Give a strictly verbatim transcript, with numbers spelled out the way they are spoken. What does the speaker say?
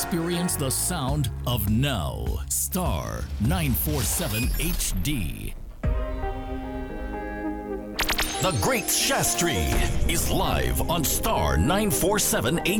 Experience the sound of now. Star nine forty-seven H D. The Great Shastri is live on Star nine forty-seven H D.